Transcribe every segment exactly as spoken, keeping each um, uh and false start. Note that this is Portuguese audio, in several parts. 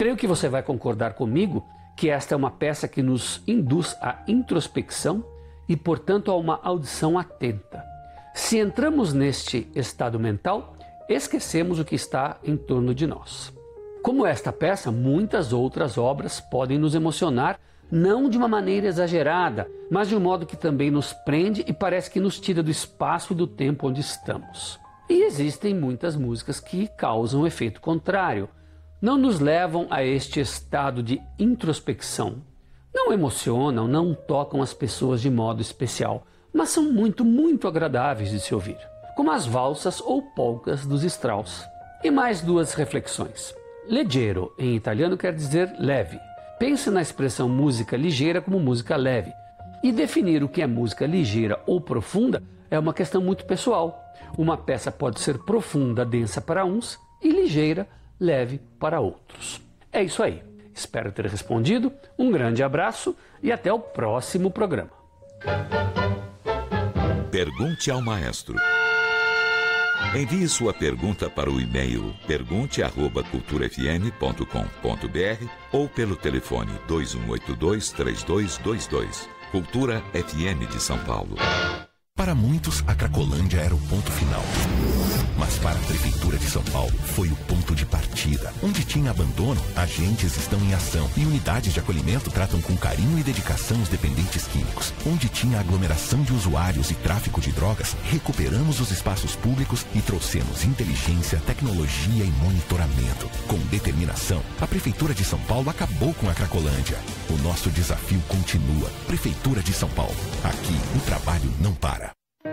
Creio que você vai concordar comigo que esta é uma peça que nos induz à introspecção e, portanto, a uma audição atenta. Se entramos neste estado mental, esquecemos o que está em torno de nós. Como esta peça, muitas outras obras podem nos emocionar, não de uma maneira exagerada, mas de um modo que também nos prende e parece que nos tira do espaço e do tempo onde estamos. E existem muitas músicas que causam um efeito contrário, não nos levam a este estado de introspecção, não emocionam, não tocam as pessoas de modo especial, mas são muito, muito agradáveis de se ouvir, como as valsas ou polcas dos Strauss. E mais duas reflexões. Leggero, em italiano, quer dizer leve. Pense na expressão música ligeira como música leve. E definir o que é música ligeira ou profunda é uma questão muito pessoal. Uma peça pode ser profunda, densa para uns e ligeira, leve para outros. É isso aí. Espero ter respondido. Um grande abraço e até o próximo programa. Pergunte ao maestro. Envie sua pergunta para o e-mail pergunte arroba cultura f m ponto com ponto b r ou pelo telefone dois um oito dois, três dois dois dois. Cultura F M de São Paulo. Para muitos, a Cracolândia era o ponto final. Mas para a Prefeitura de São Paulo, foi o ponto de partida. Onde tinha abandono, agentes estão em ação e unidades de acolhimento tratam com carinho e dedicação os dependentes químicos. Onde tinha aglomeração de usuários e tráfico de drogas, recuperamos os espaços públicos e trouxemos inteligência, tecnologia e monitoramento. Com determinação, a Prefeitura de São Paulo acabou com a Cracolândia. O nosso desafio continua. Prefeitura de São Paulo. Aqui, o trabalho não para.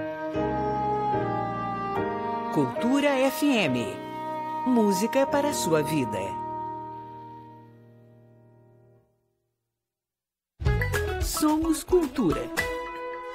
Cultura F M. Música para a sua vida. Somos Cultura.